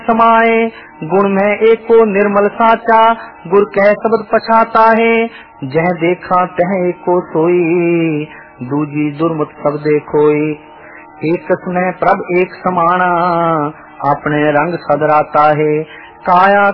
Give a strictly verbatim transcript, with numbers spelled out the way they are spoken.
समाए गुण में एको निर्मल साचा, गुर कह शब्द पछाता है। जह देखा तह एको सोई, दूजी दुर्मत सब देखोई। एक में प्रभ एक समाना, अपने रंग सदराता है। काया